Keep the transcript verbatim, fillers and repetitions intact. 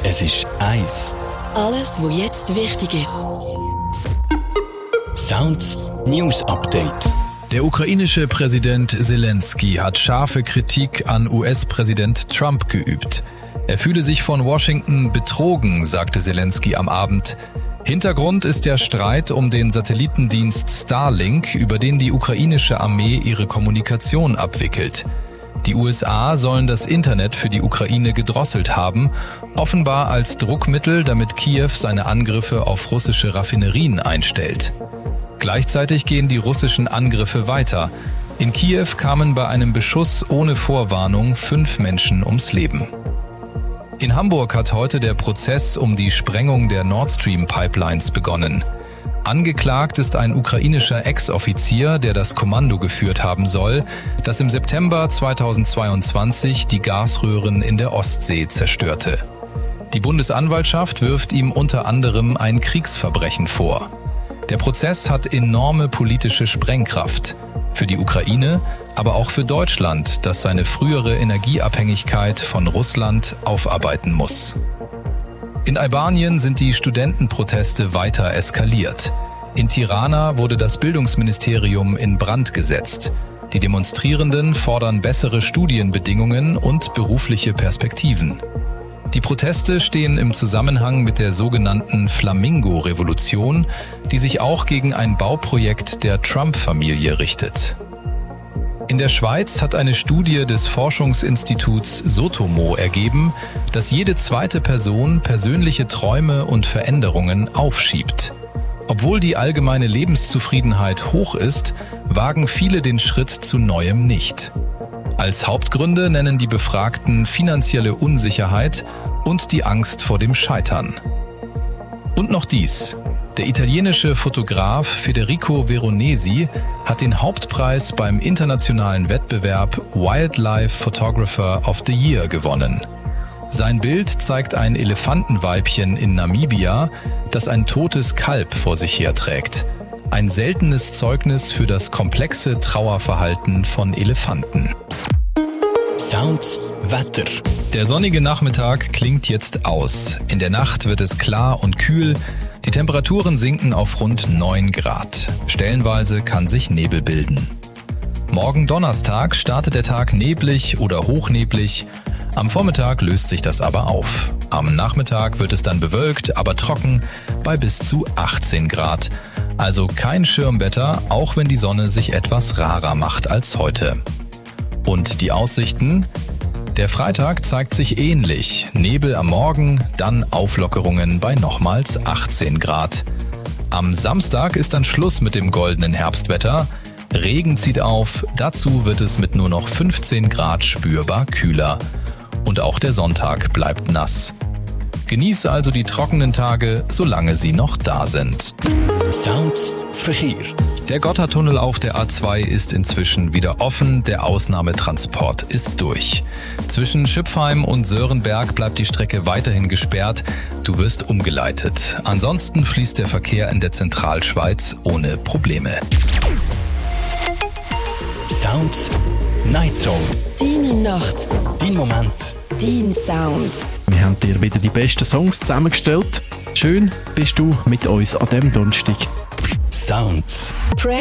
Es ist eins. Alles, was jetzt wichtig ist. Sounds News Update. Der ukrainische Präsident Zelensky hat scharfe Kritik an U S-Präsident Trump geübt. Er fühle sich von Washington betrogen, sagte Zelensky am Abend. Hintergrund ist der Streit um den Satellitendienst Starlink, über den die ukrainische Armee ihre Kommunikation abwickelt. Die U S A sollen das Internet für die Ukraine gedrosselt haben, offenbar als Druckmittel, damit Kiew seine Angriffe auf russische Raffinerien einstellt. Gleichzeitig gehen die russischen Angriffe weiter. In Kiew kamen bei einem Beschuss ohne Vorwarnung fünf Menschen ums Leben. In Hamburg hat heute der Prozess um die Sprengung der Nord Stream Pipelines begonnen. Angeklagt ist ein ukrainischer Ex-Offizier, der das Kommando geführt haben soll, das im September zweitausendzweiundzwanzig die Gasröhren in der Ostsee zerstörte. Die Bundesanwaltschaft wirft ihm unter anderem ein Kriegsverbrechen vor. Der Prozess hat enorme politische Sprengkraft. Für die Ukraine, aber auch für Deutschland, das seine frühere Energieabhängigkeit von Russland aufarbeiten muss. In Albanien sind die Studentenproteste weiter eskaliert. In Tirana wurde das Bildungsministerium in Brand gesetzt. Die Demonstrierenden fordern bessere Studienbedingungen und berufliche Perspektiven. Die Proteste stehen im Zusammenhang mit der sogenannten Flamingo-Revolution, die sich auch gegen ein Bauprojekt der Trump-Familie richtet. In der Schweiz hat eine Studie des Forschungsinstituts Sotomo ergeben, dass jede zweite Person persönliche Träume und Veränderungen aufschiebt. Obwohl die allgemeine Lebenszufriedenheit hoch ist, wagen viele den Schritt zu Neuem nicht. Als Hauptgründe nennen die Befragten finanzielle Unsicherheit und die Angst vor dem Scheitern. Und noch dies. Der italienische Fotograf Federico Veronesi hat den Hauptpreis beim internationalen Wettbewerb Wildlife Photographer of the Year gewonnen. Sein Bild zeigt ein Elefantenweibchen in Namibia, das ein totes Kalb vor sich herträgt. Ein seltenes Zeugnis für das komplexe Trauerverhalten von Elefanten. Sounds Wetter. Der sonnige Nachmittag klingt jetzt aus. In der Nacht wird es klar und kühl. Die Temperaturen sinken auf rund neun Grad. Stellenweise kann sich Nebel bilden. Morgen Donnerstag startet der Tag neblig oder hochneblig. Am Vormittag löst sich das aber auf. Am Nachmittag wird es dann bewölkt, aber trocken bei bis zu achtzehn Grad. Also kein Schirmwetter, auch wenn die Sonne sich etwas rarer macht als heute. Und die Aussichten? Der Freitag zeigt sich ähnlich. Nebel am Morgen, dann Auflockerungen bei nochmals achtzehn Grad. Am Samstag ist dann Schluss mit dem goldenen Herbstwetter. Regen zieht auf, dazu wird es mit nur noch fünfzehn Grad spürbar kühler. Und auch der Sonntag bleibt nass. Genieße also die trockenen Tage, solange sie noch da sind. Sounds Verkehr. Der Gotthardtunnel auf der A zwei ist inzwischen wieder offen, der Ausnahmetransport ist durch. Zwischen Schüpfheim und Sörenberg bleibt die Strecke weiterhin gesperrt, du wirst umgeleitet. Ansonsten fließt der Verkehr in der Zentralschweiz ohne Probleme. Sounds Night Song. Deine Nacht. Dein Moment. Dein Sound. Wir haben dir wieder die besten Songs zusammengestellt. Schön bist du mit uns an diesem Donnerstag. Sounds. Press